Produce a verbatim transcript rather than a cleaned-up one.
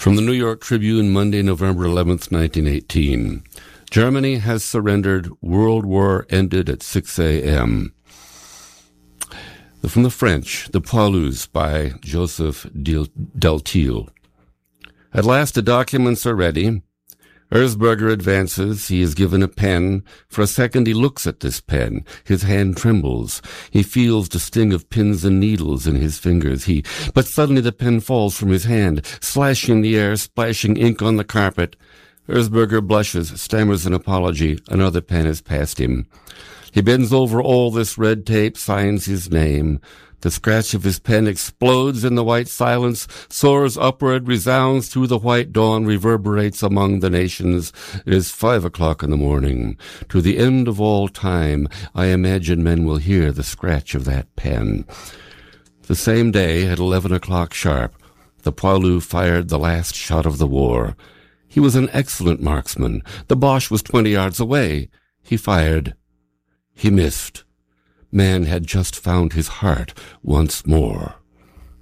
From the New York Tribune, Monday, November eleventh, nineteen eighteen. Germany has surrendered. World War ended at six a.m. From the French, The Poilus by Joseph Deltil. At last the documents are ready. Erzberger advances. He is given a pen. For a second he looks at this pen. His hand trembles. He feels the sting of pins and needles in his fingers. He, but suddenly the pen falls from his hand, slashing the air, splashing ink on the carpet. Erzberger blushes, stammers an apology. Another pen has passed him. He bends over all this red tape, signs his name. The scratch of his pen explodes in the white silence, soars upward, resounds through the white dawn, reverberates among the nations. It is five o'clock in the morning. To the end of all time, I imagine men will hear the scratch of that pen. The same day, at eleven o'clock sharp, the Poilu fired the last shot of the war. He was an excellent marksman. The Boche was twenty yards away. He fired. He missed. Man had just found his heart once more.